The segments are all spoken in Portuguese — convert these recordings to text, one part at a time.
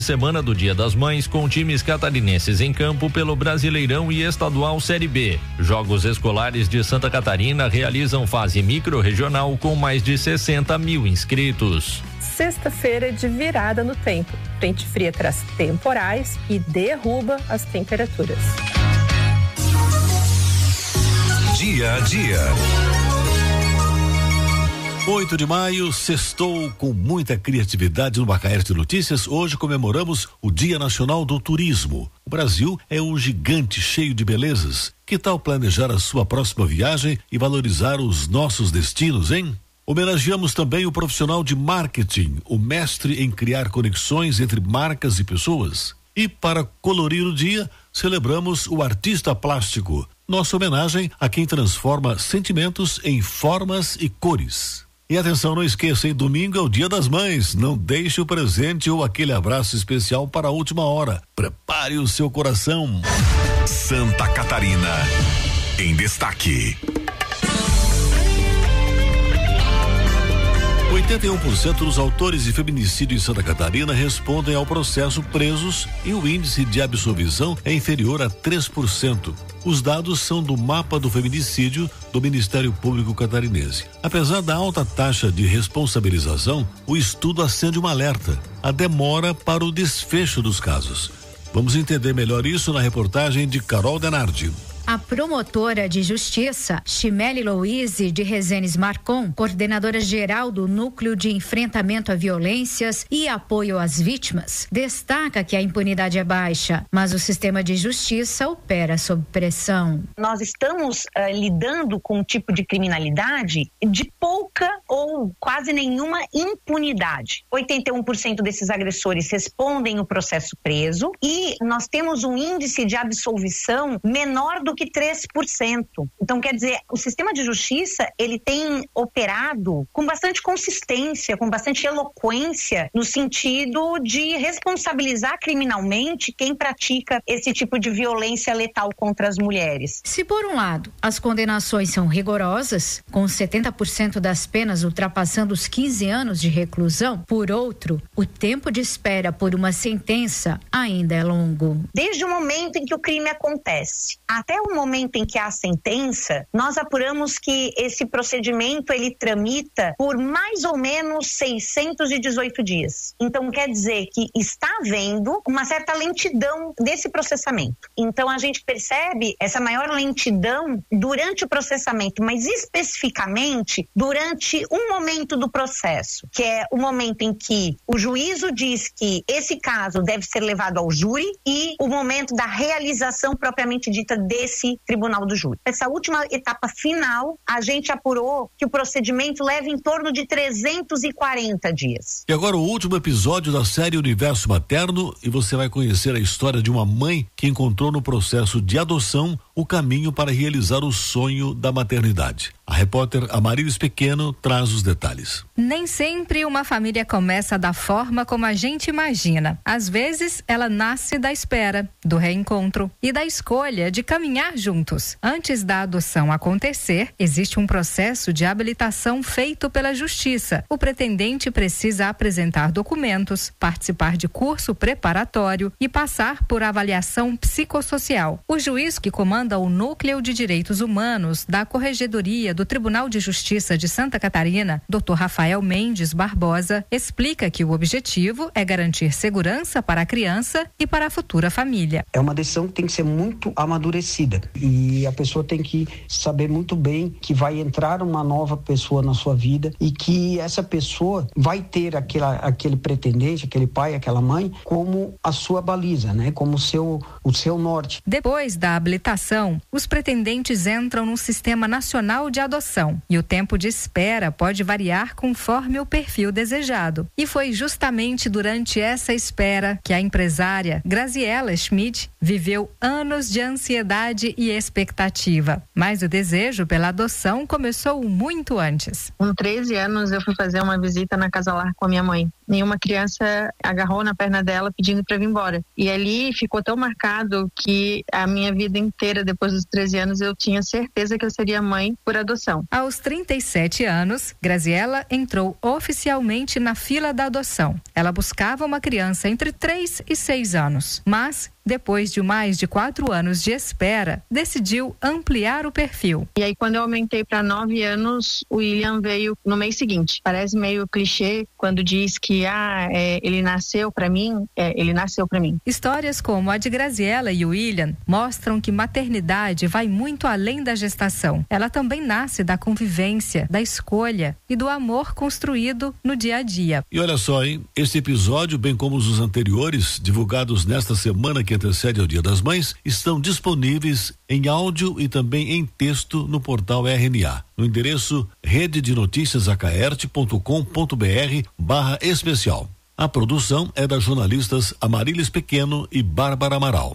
Semana do Dia das Mães com times catarinenses em campo pelo Brasileirão e Estadual Série B. Jogos escolares de Santa Catarina realizam fase micro-regional com mais de 60 mil inscritos. Sexta-feira de virada no tempo. Frente fria traz temporais e derruba as temperaturas. Dia a dia. 8 de maio, sextou com muita criatividade no Macaé de Notícias. Hoje comemoramos o Dia Nacional do Turismo. O Brasil é um gigante cheio de belezas. Que tal planejar a sua próxima viagem e valorizar os nossos destinos, hein? Homenageamos também o profissional de marketing, o mestre em criar conexões entre marcas e pessoas. E para colorir o dia, celebramos o artista plástico. Nossa homenagem a quem transforma sentimentos em formas e cores. E atenção, não esqueça, hein? Domingo é o Dia das Mães. Não deixe o presente ou aquele abraço especial para a última hora. Prepare o seu coração. Santa Catarina, em destaque. 81% dos autores de feminicídio em Santa Catarina respondem ao processo presos e o índice de absolvição é inferior a 3%. Os dados são do mapa do feminicídio do Ministério Público Catarinense. Apesar da alta taxa de responsabilização, o estudo acende um alerta: a demora para o desfecho dos casos. Vamos entender melhor isso na reportagem de Carol Denardi. A promotora de justiça, Chimele Louise de Rezenes Marcon, coordenadora geral do Núcleo de Enfrentamento a Violências e Apoio às Vítimas, destaca que a impunidade é baixa, mas o sistema de justiça opera sob pressão. Nós estamos lidando com um tipo de criminalidade de pouca ou quase nenhuma impunidade. 81% desses agressores respondem o processo preso e nós temos um índice de absolvição menor do que 3%. Então, quer dizer, o sistema de justiça, ele tem operado com bastante consistência, com bastante eloquência, no sentido de responsabilizar criminalmente quem pratica esse tipo de violência letal contra as mulheres. Se por um lado, as condenações são rigorosas, com 70% das penas ultrapassando os 15 anos de reclusão, por outro, o tempo de espera por uma sentença ainda é longo. Desde o momento em que o crime acontece até o momento em que há a sentença, nós apuramos que esse procedimento ele tramita por mais ou menos 618 dias. Então quer dizer que está havendo uma certa lentidão desse processamento. Então a gente percebe essa maior lentidão durante o processamento, mas especificamente durante um momento do processo, que é o momento em que o juízo diz que esse caso deve ser levado ao júri e o momento da realização propriamente dita desse tribunal do júri. Essa última etapa final, a gente apurou que o procedimento leva em torno de 340 dias. E agora o último episódio da série Universo Materno, e você vai conhecer a história de uma mãe que encontrou no processo de adoção o caminho para realizar o sonho da maternidade. A repórter Amarílis Pequeno traz os detalhes. Nem sempre uma família começa da forma como a gente imagina. Às vezes, ela nasce da espera, do reencontro e da escolha de caminhar juntos. Antes da adoção acontecer, existe um processo de habilitação feito pela Justiça. O pretendente precisa apresentar documentos, participar de curso preparatório e passar por avaliação psicossocial. O juiz que comanda o Núcleo de Direitos Humanos da Corregedoria do Tribunal de Justiça de Santa Catarina, Dr. Rafael Mendes Barbosa, explica que o objetivo é garantir segurança para a criança e para a futura família. É uma decisão que tem que ser muito amadurecida e a pessoa tem que saber muito bem que vai entrar uma nova pessoa na sua vida e que essa pessoa vai ter aquele pretendente, aquele pai, aquela mãe, como a sua baliza, né? Como o seu norte. Depois da habilitação, os pretendentes entram no Sistema Nacional de Adoção e o tempo de espera pode variar conforme o perfil desejado. E foi justamente durante essa espera que a empresária Graziela Schmidt viveu anos de ansiedade e expectativa. Mas o desejo pela adoção começou muito antes. Com 13 anos eu fui fazer uma visita na Casa Lar com a minha mãe. nenhuma criança agarrou na perna dela pedindo para vir embora. E ali ficou tão marcado que a minha vida inteira, depois dos 13 anos, eu tinha certeza que eu seria mãe por adoção. Aos 37 anos, Graziela entrou oficialmente na fila da adoção. Ela buscava uma criança entre 3 e 6 anos, mas depois de mais de 4 anos de espera, decidiu ampliar o perfil. E aí, quando eu aumentei para 9 anos, o William veio no mês seguinte. Parece meio clichê quando diz que ele nasceu para mim. Ele nasceu para mim. Histórias como a de Graziela e o William mostram que maternidade vai muito além da gestação. Ela também nasce da convivência, da escolha e do amor construído no dia a dia. E olha só, hein? Este episódio, bem como os anteriores, divulgados nesta semana que antecede ao Dia das Mães, estão disponíveis em áudio e também em texto no portal RNA, no endereço rededenoticiasacaerte.com.br/especial. A produção é das jornalistas Amarílis Pequeno e Bárbara Amaral.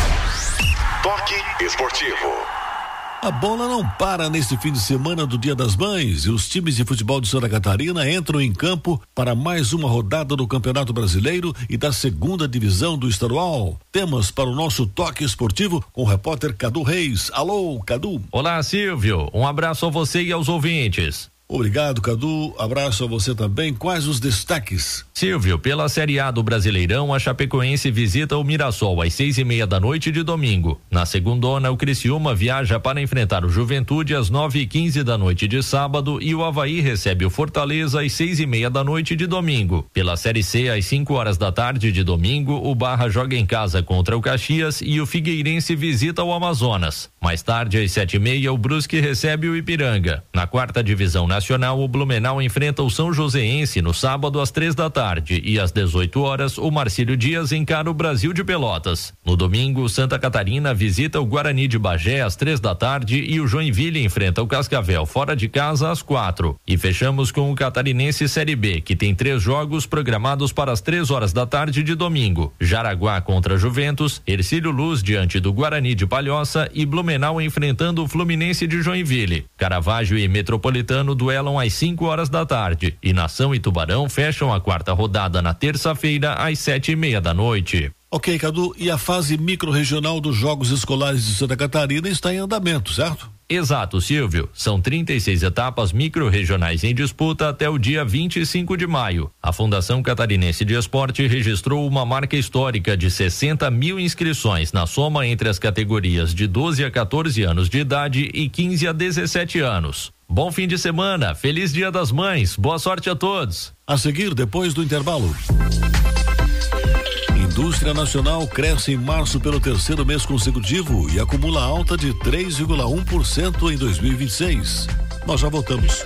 Toque esportivo. A bola não para neste fim de semana do Dia das Mães e os times de futebol de Santa Catarina entram em campo para mais uma rodada do Campeonato Brasileiro e da segunda divisão do estadual. Temas para o nosso toque esportivo com o repórter Cadu Reis. Alô, Cadu. Olá, Silvio. Um abraço a você e aos ouvintes. Obrigado, Cadu. Abraço a você também. Quais os destaques? Silvio, pela Série A do Brasileirão, a Chapecoense visita o Mirassol às 6:30 da noite de domingo. Na segundona, o Criciúma viaja para enfrentar o Juventude às 9:15 da noite de sábado e o Avaí recebe o Fortaleza às 6:30 da noite de domingo. Pela Série C, às 5 horas da tarde de domingo, o Barra joga em casa contra o Caxias e o Figueirense visita o Amazonas. Mais tarde, às 7:30, o Brusque recebe o Ipiranga. Na quarta divisão nacional, o Blumenau enfrenta o São Joséense no sábado às 3 da tarde e às 18 horas o Marcílio Dias encara o Brasil de Pelotas. No domingo, Santa Catarina visita o Guarani de Bagé às 3 da tarde e o Joinville enfrenta o Cascavel fora de casa às 4. E fechamos com o Catarinense Série B, que tem 3 jogos programados para as 3 horas da tarde de domingo. Jaraguá contra Juventus, Hercílio Luz diante do Guarani de Palhoça e Blumenau enfrentando o Fluminense de Joinville. Caravaggio e Metropolitano duelam às 5 horas da tarde e Nação e Tubarão fecham a quarta rodada na terça-feira às 7:30 da noite. Ok, Cadu, e a fase microrregional dos Jogos Escolares de Santa Catarina está em andamento, certo? Exato, Silvio. São 36 etapas microrregionais em disputa até o dia 25 de maio. A Fundação Catarinense de Esporte registrou uma marca histórica de 60 mil inscrições na soma entre as categorias de 12 a 14 anos de idade e 15 a 17 anos. Bom fim de semana, feliz Dia das Mães, boa sorte a todos. A seguir, depois do intervalo. Indústria nacional cresce em março pelo terceiro mês consecutivo e acumula alta de 3,1% em 2026. Nós já voltamos.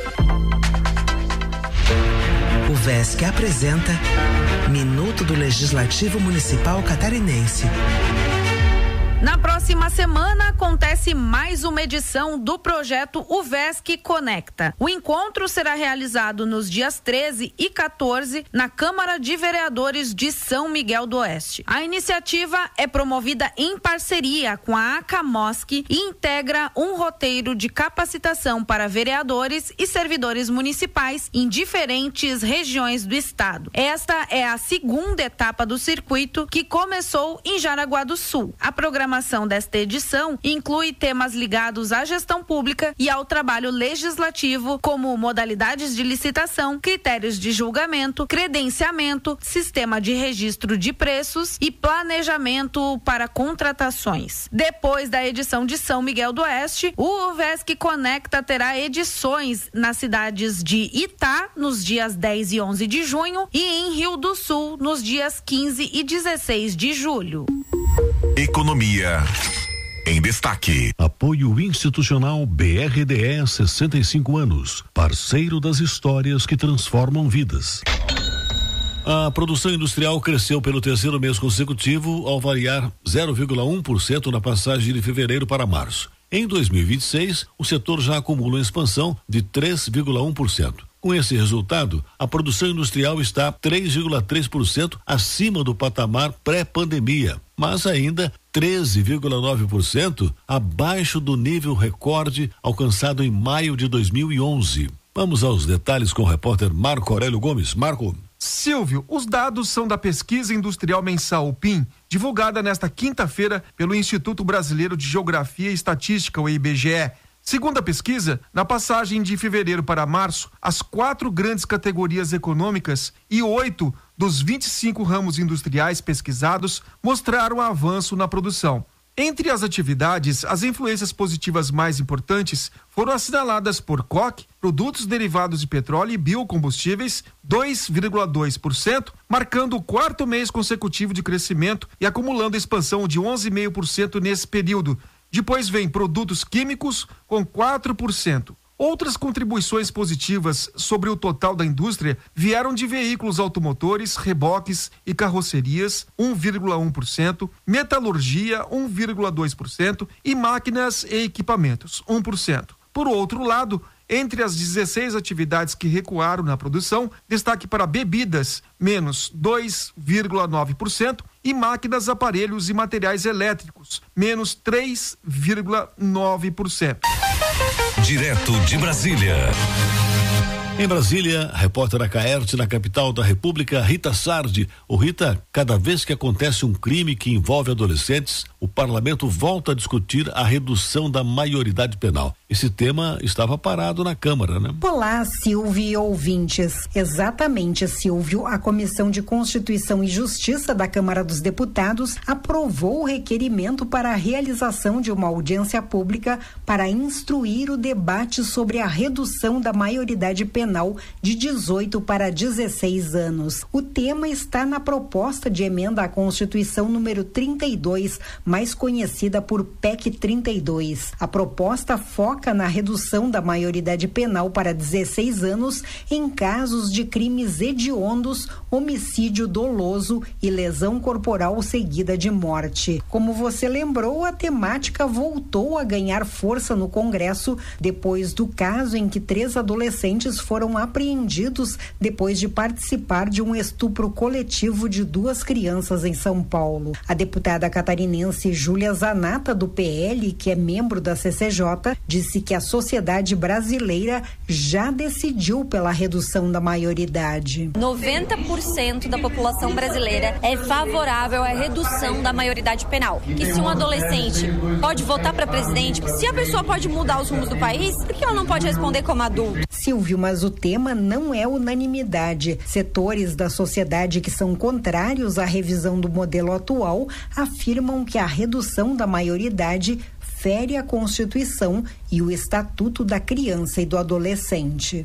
O VESC apresenta Minuto do Legislativo Municipal Catarinense. Na próxima semana acontece mais uma edição do projeto UVESC Conecta. O encontro será realizado nos dias 13 e 14 na Câmara de Vereadores de São Miguel do Oeste. A iniciativa é promovida em parceria com a ACAMOSC e integra um roteiro de capacitação para vereadores e servidores municipais em diferentes regiões do estado. Esta é a segunda etapa do circuito, que começou em Jaraguá do Sul. A programação desta edição inclui temas ligados à gestão pública e ao trabalho legislativo, como modalidades de licitação, critérios de julgamento, credenciamento, sistema de registro de preços e planejamento para contratações. Depois da edição de São Miguel do Oeste, o UVESC Conecta terá edições nas cidades de Itá, nos dias 10 e 11 de junho, e em Rio do Sul, nos dias 15 e 16 de julho. Economia em destaque. Apoio institucional BRDE 65 anos, parceiro das histórias que transformam vidas. A produção industrial cresceu pelo terceiro mês consecutivo, ao variar 0,1% na passagem de fevereiro para março. Em 2026, o setor já acumula uma expansão de 3,1%. Com esse resultado, a produção industrial está 3,3% acima do patamar pré-pandemia, mas ainda 13,9% abaixo do nível recorde alcançado em maio de 2011. Vamos aos detalhes com o repórter Marco Aurélio Gomes. Marco. Silvio, os dados são da Pesquisa Industrial Mensal, o PIM, divulgada nesta quinta-feira pelo Instituto Brasileiro de Geografia e Estatística, o IBGE. Segundo a pesquisa, na passagem de fevereiro para março, as 4 grandes categorias econômicas e 8 dos 25 ramos industriais pesquisados mostraram avanço na produção. Entre as atividades, as influências positivas mais importantes foram assinaladas por coque, produtos derivados de petróleo e biocombustíveis, 2,2%, marcando o 4º mês consecutivo de crescimento e acumulando expansão de 11,5% nesse período. Depois vem produtos químicos com 4%. Outras contribuições positivas sobre o total da indústria vieram de veículos automotores, reboques e carrocerias, 1,1%, metalurgia, 1,2% e máquinas e equipamentos, 1%. Por outro lado, entre as 16 atividades que recuaram na produção, destaque para bebidas, menos 2,9%, e máquinas, aparelhos e materiais elétricos, menos 3,9%. Direto de Brasília. Em Brasília, a repórter da Caerte na capital da República, Rita Sardi. Rita, cada vez que acontece um crime que envolve adolescentes, o parlamento volta a discutir a redução da maioridade penal. Esse tema estava parado na Câmara, né? Olá, Silvio e ouvintes. Exatamente, Silvio. A Comissão de Constituição e Justiça da Câmara dos Deputados aprovou o requerimento para a realização de uma audiência pública para instruir o debate sobre a redução da maioridade penal de 18 para 16 anos. O tema está na proposta de emenda à Constituição número 32, mais conhecida por PEC 32. A proposta foca na redução da maioridade penal para 16 anos em casos de crimes hediondos, homicídio doloso e lesão corporal seguida de morte. Como você lembrou, a temática voltou a ganhar força no Congresso depois do caso em que 3 adolescentes foram apreendidos depois de participar de um estupro coletivo de 2 crianças em São Paulo. A deputada catarinense Júlia Zanata, do PL, que é membro da CCJ, disse que a sociedade brasileira já decidiu pela redução da maioridade. 90% da população brasileira é favorável à redução da maioridade penal. Que se um adolescente pode votar para presidente, se a pessoa pode mudar os rumos do país, por que ela não pode responder como adulto? Silvio, mas o tema não é unanimidade. Setores da sociedade que são contrários à revisão do modelo atual afirmam que a redução da maioridade fere a Constituição e o Estatuto da Criança e do Adolescente.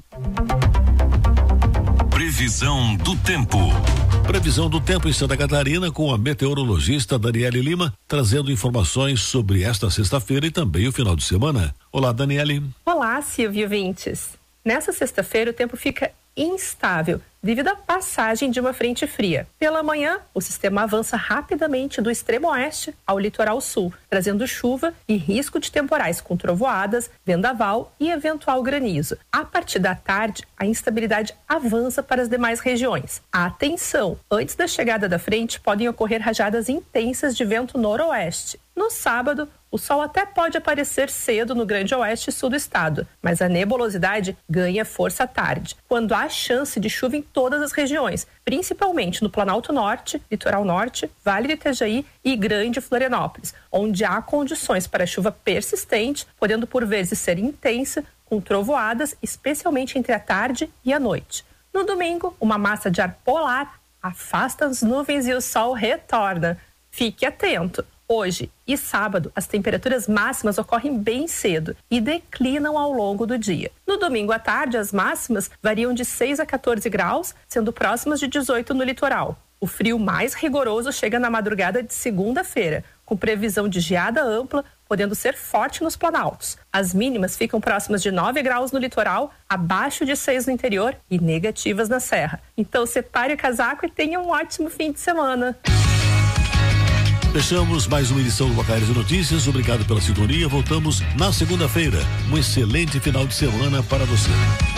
Previsão do tempo. Previsão do tempo em Santa Catarina com a meteorologista Daniele Lima, trazendo informações sobre esta sexta-feira e também o final de semana. Olá, Daniele. Olá, Silvio Vintes. Nessa sexta-feira o tempo fica instável devido à passagem de uma frente fria. Pela manhã, o sistema avança rapidamente do extremo oeste ao litoral sul, trazendo chuva e risco de temporais com trovoadas, vendaval e eventual granizo. A partir da tarde, a instabilidade avança para as demais regiões. Atenção! Antes da chegada da frente, podem ocorrer rajadas intensas de vento noroeste. No sábado, o sol até pode aparecer cedo no grande oeste e sul do estado, mas a nebulosidade ganha força à tarde, quando há chance de chuva em todas as regiões, principalmente no Planalto Norte, Litoral Norte, Vale do Itajaí e Grande Florianópolis, onde há condições para chuva persistente, podendo por vezes ser intensa, com trovoadas, especialmente entre a tarde e a noite. No domingo, uma massa de ar polar afasta as nuvens e o sol retorna. Fique atento! Hoje e sábado, as temperaturas máximas ocorrem bem cedo e declinam ao longo do dia. No domingo à tarde, as máximas variam de 6 a 14 graus, sendo próximas de 18 no litoral. O frio mais rigoroso chega na madrugada de segunda-feira, com previsão de geada ampla, podendo ser forte nos planaltos. As mínimas ficam próximas de 9 graus no litoral, abaixo de 6 no interior e negativas na serra. Então separe o casaco e tenha um ótimo fim de semana. Fechamos mais uma edição do Bocaires de Notícias. Obrigado pela sintonia. Voltamos na segunda-feira. Um excelente final de semana para você.